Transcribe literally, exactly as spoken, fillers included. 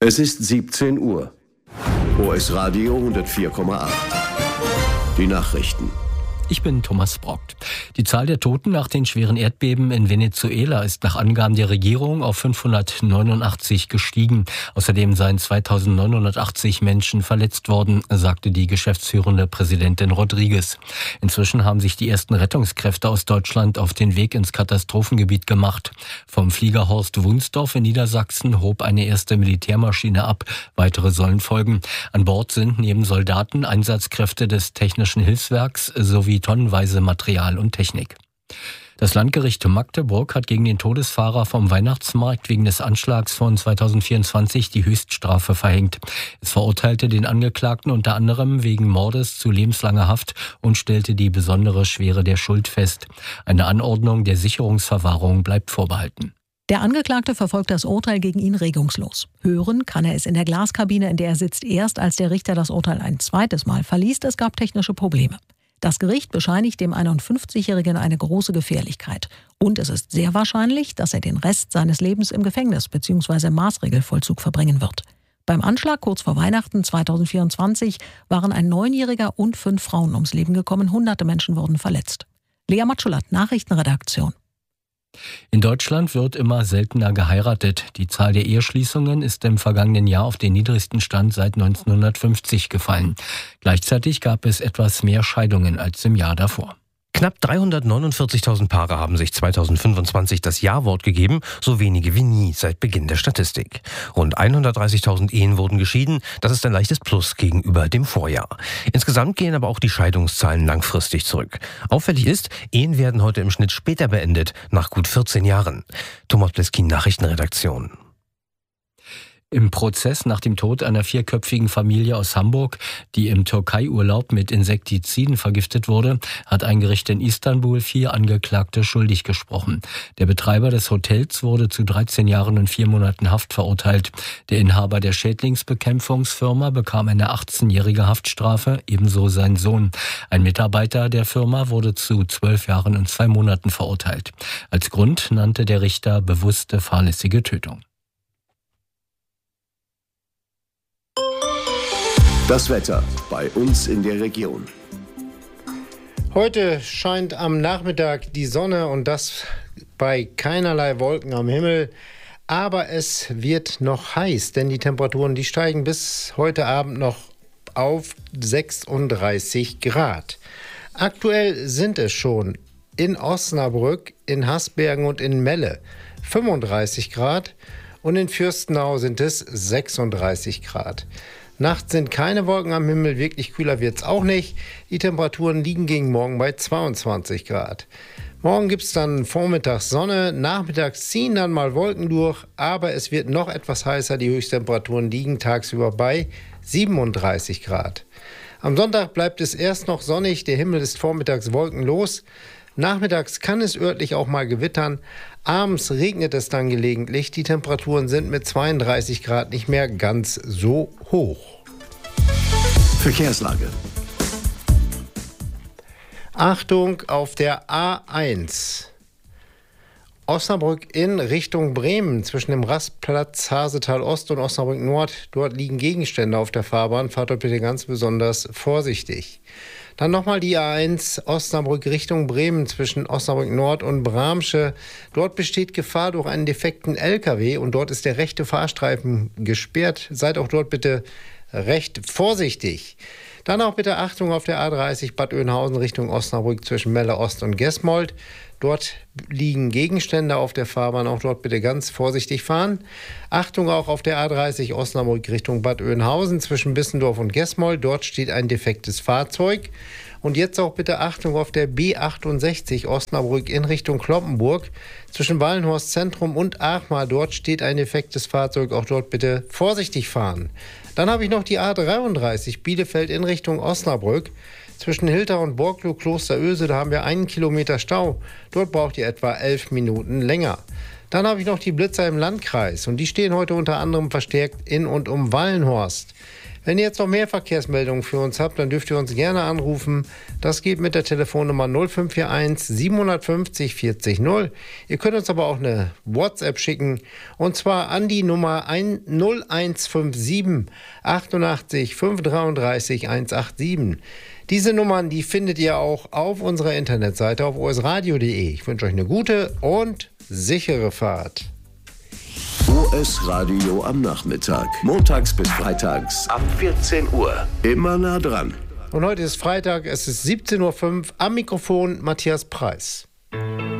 Es ist siebzehn Uhr. O S Radio hundertvier Komma acht. Die Nachrichten. Ich bin Thomas Brockt. Die Zahl der Toten nach den schweren Erdbeben in Venezuela ist nach Angaben der Regierung auf fünfhundertneunundachtzig gestiegen. Außerdem seien zweitausendneunhundertachtzig Menschen verletzt worden, sagte die geschäftsführende Präsidentin Rodriguez. Inzwischen haben sich die ersten Rettungskräfte aus Deutschland auf den Weg ins Katastrophengebiet gemacht. Vom Flieger Horst Wunsdorf in Niedersachsen hob eine erste Militärmaschine ab. Weitere sollen folgen. An Bord sind neben Soldaten Einsatzkräfte des Technischen Hilfswerks sowie tonnenweise Material und Technik. Das Landgericht Magdeburg hat gegen den Todesfahrer vom Weihnachtsmarkt wegen des Anschlags von zweitausendvierundzwanzig die Höchststrafe verhängt. Es verurteilte den Angeklagten unter anderem wegen Mordes zu lebenslanger Haft und stellte die besondere Schwere der Schuld fest. Eine Anordnung der Sicherungsverwahrung bleibt vorbehalten. Der Angeklagte verfolgt das Urteil gegen ihn regungslos. Hören kann er es in der Glaskabine, in der er sitzt, erst als der Richter das Urteil ein zweites Mal verliest. Es gab technische Probleme. Das Gericht bescheinigt dem einundfünfzigjährigen eine große Gefährlichkeit. Und es ist sehr wahrscheinlich, dass er den Rest seines Lebens im Gefängnis bzw. im Maßregelvollzug verbringen wird. Beim Anschlag kurz vor Weihnachten zweitausendvierundzwanzig waren ein Neunjähriger und fünf Frauen ums Leben gekommen. Hunderte Menschen wurden verletzt. Lea Matschulat, Nachrichtenredaktion. In Deutschland wird immer seltener geheiratet. Die Zahl der Eheschließungen ist im vergangenen Jahr auf den niedrigsten Stand seit neunzehnhundertfünfzig gefallen. Gleichzeitig gab es etwas mehr Scheidungen als im Jahr davor. Knapp dreihundertneunundvierzigtausend Paare haben sich zweitausendfünfundzwanzig das Ja-Wort gegeben, so wenige wie nie seit Beginn der Statistik. Rund hundertdreißigtausend Ehen wurden geschieden, das ist ein leichtes Plus gegenüber dem Vorjahr. Insgesamt gehen aber auch die Scheidungszahlen langfristig zurück. Auffällig ist, Ehen werden heute im Schnitt später beendet, nach gut vierzehn Jahren. Thomas Bleskin, Nachrichtenredaktion. Im Prozess nach dem Tod einer vierköpfigen Familie aus Hamburg, die im Türkei-Urlaub mit Insektiziden vergiftet wurde, hat ein Gericht in Istanbul vier Angeklagte schuldig gesprochen. Der Betreiber des Hotels wurde zu dreizehn Jahren und vier Monaten Haft verurteilt. Der Inhaber der Schädlingsbekämpfungsfirma bekam eine achtzehnjährige Haftstrafe, ebenso sein Sohn. Ein Mitarbeiter der Firma wurde zu zwölf Jahren und zwei Monaten verurteilt. Als Grund nannte der Richter bewusste fahrlässige Tötung. Das Wetter bei uns in der Region. Heute scheint am Nachmittag die Sonne und das bei keinerlei Wolken am Himmel. Aber es wird noch heiß, denn die Temperaturen, die steigen bis heute Abend noch auf sechsunddreißig Grad. Aktuell sind es schon in Osnabrück, in Hasbergen und in Melle fünfunddreißig Grad und in Fürstenau sind es sechsunddreißig Grad. Nachts sind keine Wolken am Himmel, wirklich kühler wird es auch nicht. Die Temperaturen liegen gegen morgen bei zweiundzwanzig Grad. Morgen gibt es dann vormittags Sonne, nachmittags ziehen dann mal Wolken durch, aber es wird noch etwas heißer. Die Höchsttemperaturen liegen tagsüber bei siebenunddreißig Grad. Am Sonntag bleibt es erst noch sonnig, der Himmel ist vormittags wolkenlos. Nachmittags kann es örtlich auch mal gewittern. Abends regnet es dann gelegentlich. Die Temperaturen sind mit zweiunddreißig Grad nicht mehr ganz so hoch. Verkehrslage. Achtung auf der A eins. Osnabrück in Richtung Bremen zwischen dem Rastplatz Hasetal Ost und Osnabrück Nord. Dort liegen Gegenstände auf der Fahrbahn. Fahrt dort bitte ganz besonders vorsichtig. Dann nochmal die A eins Osnabrück Richtung Bremen zwischen Osnabrück Nord und Bramsche. Dort besteht Gefahr durch einen defekten L K W und dort ist der rechte Fahrstreifen gesperrt. Seid auch dort bitte recht vorsichtig. Dann auch bitte Achtung auf der A dreißig Bad Oeynhausen Richtung Osnabrück zwischen Melle Ost und Gesmold. Dort liegen Gegenstände auf der Fahrbahn, auch dort bitte ganz vorsichtig fahren. Achtung auch auf der A dreißig Osnabrück Richtung Bad Oeynhausen zwischen Bissendorf und Gesmold. Dort steht ein defektes Fahrzeug. Und jetzt auch bitte Achtung auf der B achtundsechzig Osnabrück in Richtung Cloppenburg zwischen Wallenhorst Zentrum und Achmar. Dort steht ein defektes Fahrzeug, auch dort bitte vorsichtig fahren. Dann habe ich noch die A dreiunddreißig Bielefeld in Richtung Osnabrück. Zwischen Hilter und Borglow Klosteröse, da haben wir einen Kilometer Stau. Dort braucht ihr etwa elf Minuten länger. Dann habe ich noch die Blitzer im Landkreis und die stehen heute unter anderem verstärkt in und um Wallenhorst. Wenn ihr jetzt noch mehr Verkehrsmeldungen für uns habt, dann dürft ihr uns gerne anrufen. Das geht mit der Telefonnummer null fünf vier eins sieben fünf null vierzig null. Ihr könnt uns aber auch eine WhatsApp schicken und zwar an die Nummer null eins fünf sieben achtundachtzig fünfhundertdreiunddreißig hundertsiebenundachtzig. Diese Nummern, die findet ihr auch auf unserer Internetseite auf o s radio punkt d e. Ich wünsche euch eine gute und sichere Fahrt. O S Radio am Nachmittag. Montags bis freitags ab vierzehn Uhr. Immer nah dran. Und heute ist Freitag, es ist siebzehn Uhr fünf. Am Mikrofon Matthias Preis.